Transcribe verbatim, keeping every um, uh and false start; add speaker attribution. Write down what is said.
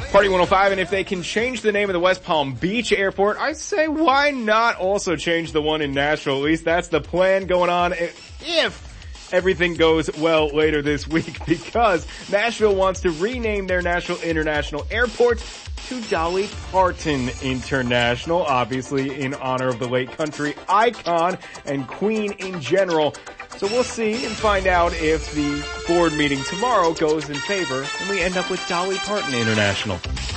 Speaker 1: Party one oh five, and if they can change the name of the West Palm Beach Airport, I say why not also change the one in Nashville? At least that's the plan going on if everything goes well later this week, because Nashville wants to rename their Nashville International Airport to Dolly Parton International, obviously in honor of the late country icon and queen in general. So we'll see and find out if the board meeting tomorrow goes in favor and we end up with Dolly Parton International.